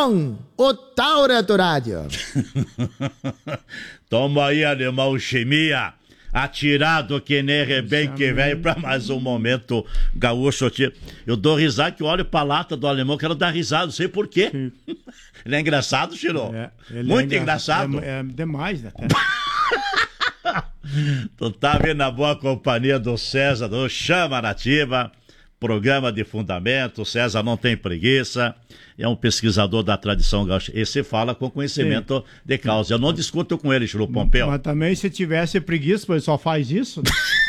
Alemão, o Taura do rádio. Toma aí, alemão, chimia. Atirado que nem rebenque velho pra mais um momento gaúcho. Eu dou risada que eu olho pra lata do alemão, quero dar risada, não sei porquê. Ele é engraçado, Chiro? Muito engraçado. É demais, né? Tu tá vendo a boa companhia do César, do Chama Nativa, programa de fundamento. O César não tem preguiça, é um pesquisador da tradição gaúcha. Esse fala com conhecimento de causa. Eu não discuto com ele, Chiru Pompeu. Mas também se tivesse preguiça, ele só faz isso.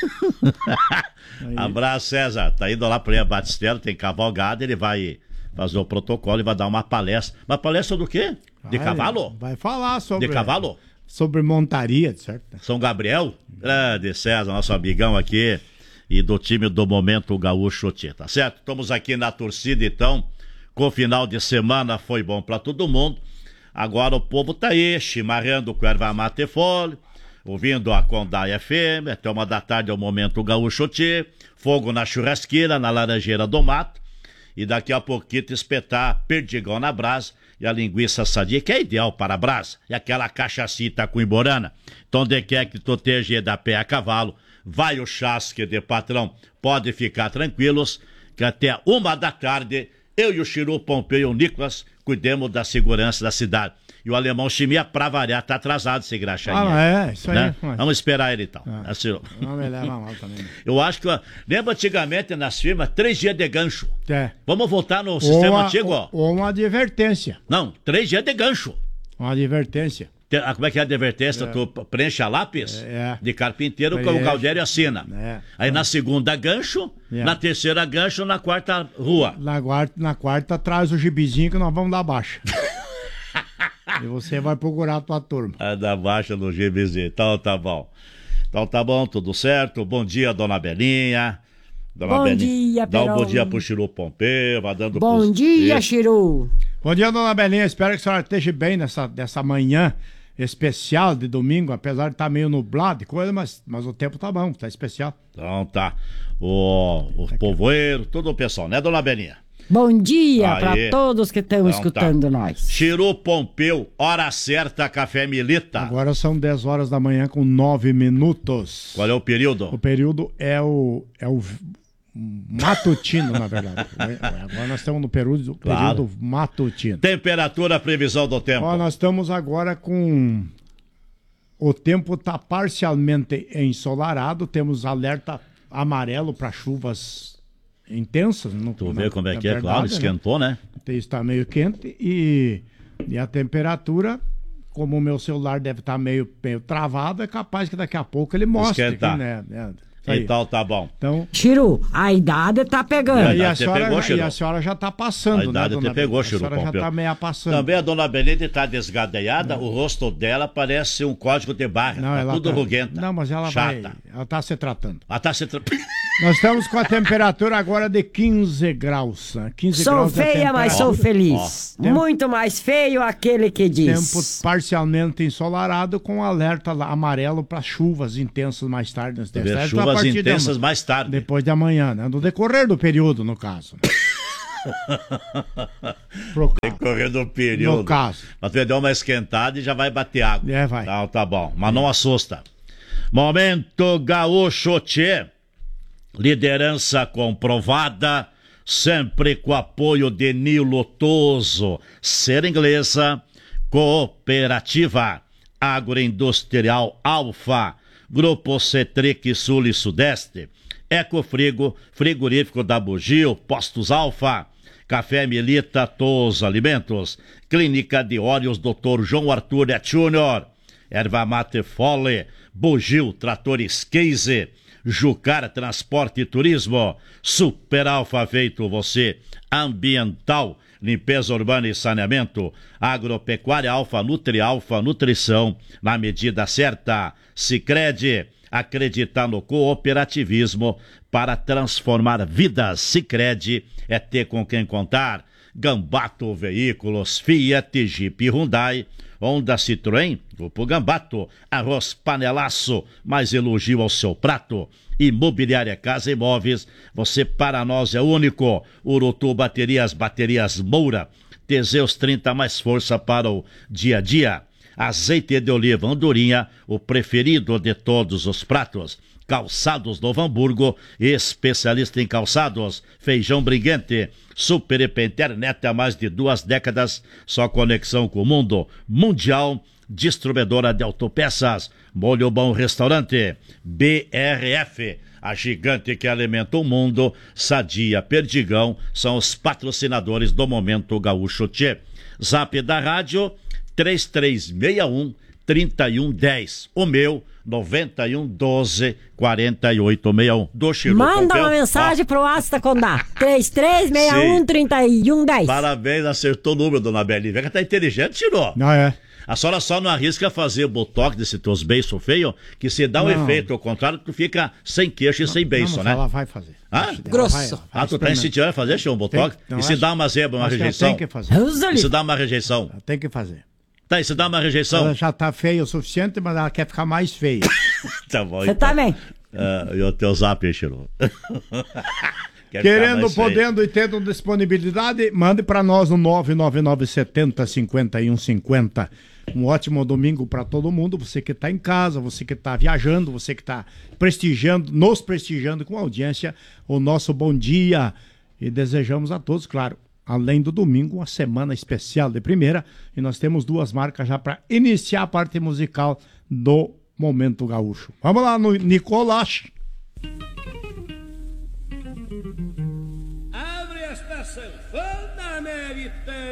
Abraço, César. Tá indo lá pro Batistelo, tem cavalgada, ele vai fazer o protocolo e vai dar uma palestra. Uma palestra do quê? De cavalo? Vai falar sobre... De cavalo? Sobre montaria, certo? São Gabriel? Grande César, nosso amigão aqui. E do time do Momento Gaúcho, tá certo? Estamos aqui na torcida, então, com o final de semana foi bom pra todo mundo. Agora o povo tá aí, chimarrando com erva mate fole, ouvindo a Condai FM, até 1h da tarde é o Momento Gaúcho, fogo na churrasqueira, na laranjeira do mato, e daqui a pouquinho espetar perdigão na brasa e a linguiça sadia, que é ideal para a brasa, e aquela cachacita com imborana. Então, de quer que tu esteja da pé a cavalo, vai o chasque de patrão. Pode ficar tranquilos que até 1h da tarde eu e o Chiru Pompeu e o Nicolas cuidemos da segurança da cidade. E o alemão Chimia, pra variar, tá atrasado esse graxainha. Isso aí. Né? Vamos esperar ele então. Assim, não me leva mal também. Eu acho que, lembra antigamente nas firmas, 3 dias de gancho. Vamos voltar no sistema antigo? Ou uma advertência. Não, 3 dias de gancho. Uma advertência. Como é que é a advertência? Tu preenche a lápis de carpinteiro com o Galdério assina. Aí na segunda gancho, na terceira gancho, na quarta rua. Na quarta traz o gibizinho que nós vamos dar baixa. E você vai procurar a tua turma. Da baixa no gibizinho. Então tá bom. Então tá bom, tudo certo. Bom dia, dona Belinha. Bom dia, Dá um bom dia pro Chiru Pompeu, vai dando bom dia, Chiru. Bom dia, dona Belinha. Espero que a senhora esteja bem nessa manhã especial de domingo, apesar de estar meio nublado e coisa, mas o tempo tá bom, tá especial. Então tá. O povoeiro, todo o pessoal, né, dona Belinha? Bom dia para todos que estão escutando nós. Chiru Pompeu, hora certa, Café Milita. Agora são 10 horas da manhã com 9 minutos. Qual é o período? O período é o matutino, na verdade. Agora nós estamos no período matutino. Temperatura, previsão do tempo. Nós estamos agora com... O tempo está parcialmente ensolarado, temos alerta amarelo para chuvas intensas. Tu vê como é que é, claro, esquentou, né? Está meio quente e a temperatura, como o meu celular deve estar meio travado, é capaz que daqui a pouco ele mostre. Esquentar. Aqui, né? Então tá bom. Chiru, a idade tá pegando. E a senhora já tá passando, né? A idade até pegou, Chiru. A senhora já tá meio passando. Também a dona Benedita tá desgadeada, o rosto dela parece um código de barra. Não, tá tudo ruguenta. Não, mas ela chata. Ela tá se tratando. Ela tá se tratando. Nós estamos com a temperatura agora de 15 graus. 15 sou graus feia, mas sou feliz. Muito mais feio aquele que diz. Tempo parcialmente ensolarado com alerta amarelo para chuvas intensas mais tarde. Chuvas intensas mais tarde. Depois de amanhã, né? No decorrer do período, no caso. Decorrer do período. No caso. Mas tu vai dar uma esquentada e já vai bater água. Vai. Tá bom, mas não assusta. Momento Gaúcho Tchê. Liderança comprovada, sempre com apoio de Nilo Toso, Ser Inglesa, Cooperativa, Agroindustrial Alfa, Grupo Cetric Sul e Sudeste, Ecofrigo, Frigorífico da Bugio, Postos Alfa, Café Milita Toso Alimentos, Clínica de Óleos Dr. João Arthur Júnior, Erva Mate Fole, Bugio Tratores Case, Jucar Transporte e Turismo, Super Alfa Feito Você, Ambiental, Limpeza Urbana e Saneamento, Agropecuária Alfa Nutrição, na medida certa, Sicredi, acreditar no cooperativismo para transformar vidas. Sicredi é ter com quem contar. Gambato Veículos, Fiat, Jeep e Hyundai, Honda Citroën, Grupo Gambato, Arroz Panelaço, mais elogio ao seu prato. Imobiliária Casa Imóveis, você para nós é único. Urutu Baterias Moura, Teseus 30, mais força para o dia a dia. Azeite de oliva Andorinha, o preferido de todos os pratos. Calçados Novo Hamburgo, especialista em calçados. Feijão Briguente, Super EP Internet há mais de 2 décadas, só conexão com o mundo mundial. Distribuidora de autopeças, Molho Bom Restaurante, BRF, a gigante que alimenta o mundo, Sadia Perdigão, são os patrocinadores do Momento Gaúcho Tchê. Zap da rádio, 3361-3110. O meu, 9112-4861. Do Chiru. Manda uma mensagem pro Asta Condá. 3361-3110. Parabéns, acertou o número, dona Beli. Vê que tá inteligente, Chiru. Não é? A senhora só não arrisca fazer botox desse teus beiços feios, que se dá um efeito ao contrário, tu fica sem queixo e sem beiço, né? Ela vai fazer. Ah? Grosso. Tu tá incentivando a fazer, Chiru, um botox? E se dá uma zebra, uma rejeição? Tem que fazer. E se dá uma rejeição? Tem que fazer. Tá, e se dá uma rejeição? Ela já tá feia o suficiente, mas ela quer ficar mais feia. Tá bom, Você também. E o teu zap, Chiru? Querendo, podendo e tendo disponibilidade, mande para nós no 99970-5150. Um ótimo domingo para todo mundo. Você que está em casa, você que está viajando, você que está prestigiando, nos prestigiando com audiência, o nosso bom dia. E desejamos a todos, claro, além do domingo, uma semana especial de primeira. E nós temos 2 marcas já para iniciar a parte musical do Momento Gaúcho. Vamos lá no Nicolás. Abre esta sanfona, Mérita.